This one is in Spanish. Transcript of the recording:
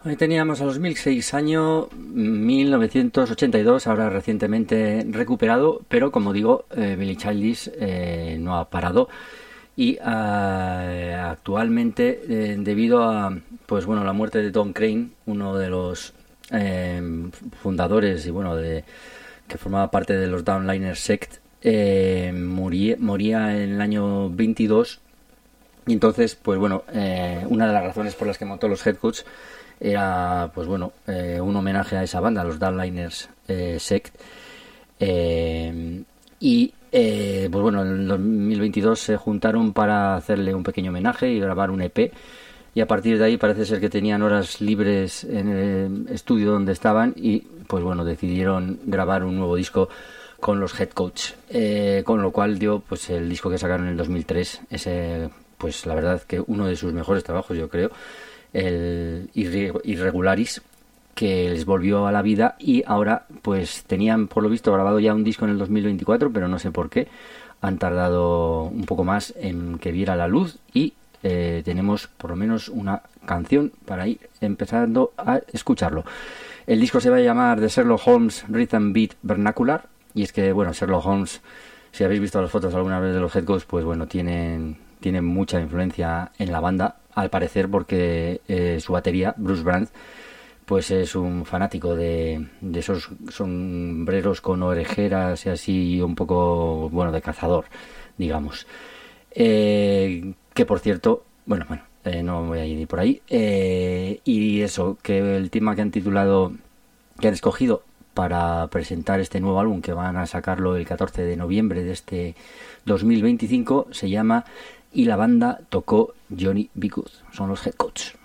Ahí teníamos a los 1006, año 1982, ahora recientemente recuperado, pero como digo, Billie Childish no ha parado y actualmente, debido a pues bueno, la muerte de Don Crane, uno de los fundadores y bueno, que formaba parte de los Downliner Sect, moría en el año 22. Y entonces, pues bueno, una de las razones por las que montó los Headcoats era, pues bueno, un homenaje a esa banda, a los Downliners Sect. Pues bueno, en el 2022 se juntaron para hacerle un pequeño homenaje y grabar un EP. Y a partir de ahí parece ser que tenían horas libres en el estudio donde estaban y, pues bueno, decidieron grabar un nuevo disco con los Headcoats. Con lo cual dio, pues el disco que sacaron en el 2003, ese, pues la verdad que uno de sus mejores trabajos, yo creo, el Irregularis, que les volvió a la vida, y ahora pues tenían por lo visto grabado ya un disco en el 2024, pero no sé por qué han tardado un poco más en que viera la luz, y tenemos por lo menos una canción para ir empezando a escucharlo. El disco se va a llamar The Sherlock Holmes Rhythm Beat Vernacular, y es que bueno, Sherlock Holmes, si habéis visto las fotos alguna vez de los Headcoats, pues bueno, tienen mucha influencia en la banda, al parecer, porque su batería, Bruce Brand, pues es un fanático de esos sombreros con orejeras y así, un poco, bueno, de cazador, digamos. Que por cierto, bueno, no voy a ir por ahí. Y eso, que el tema que han titulado, que han escogido para presentar este nuevo álbum, que van a sacarlo el 14 de noviembre de este 2025, se llama Y la banda tocó Johnny B. Good. Son los Headcoats.